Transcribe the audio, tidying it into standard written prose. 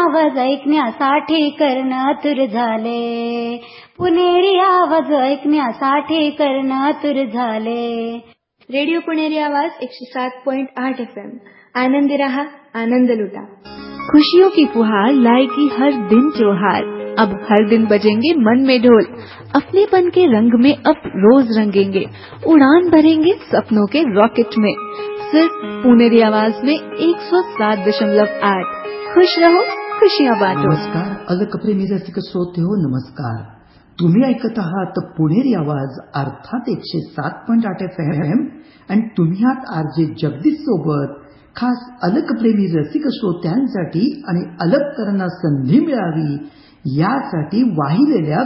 आवाज ऐकण्यासाठी कर्ण आतुर झाले. पुणेरी आवाज ऐकण्यासाठी कर्ण आतुर झाले. रेडिओ पुणेरी आवाज 107.8 FM. आनंदी रहा, आनंद लुटा. खुशियों की फुहार लाएगी हर दिन त्योहार. अब हर दिन बजेंगे मन में ढोल. अपनेपन के रंग में अब रोज रंगेंगे. उड़ान भरेंगे सपनों के रॉकेट में. सिर्फ पुणेरी आवाज में 107.8. खुश रहो, खुशियां बांटो. नमस्कार अलकप्रेमी रसिक श्रोते हो, नमस्कार. तुम्ही ऐकत आहात पुणेरी आवाज अर्थात 107.8 FM आणि तुम्ही आहात आरजे जगदीश सोबत. खास अलकप्रेमी रसिक श्रोत्यांसाठी आणि अलक करण्यास संधी मिळावी यासाठी वाहिलेल्या